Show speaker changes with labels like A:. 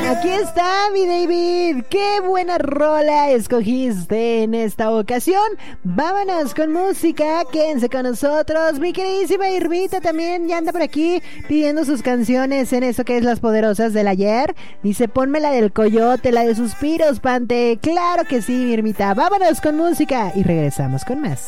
A: Aquí está mi David, qué buena rola escogiste en esta ocasión. Vámonos con música, quédense con nosotros. Mi queridísima Irmita también ya anda por aquí pidiendo sus canciones en eso que es Las Poderosas del Ayer. Dice, ponme la del Coyote, la de Suspiros, Pante. Claro que sí, mi Irmita. Vámonos con música y regresamos con más.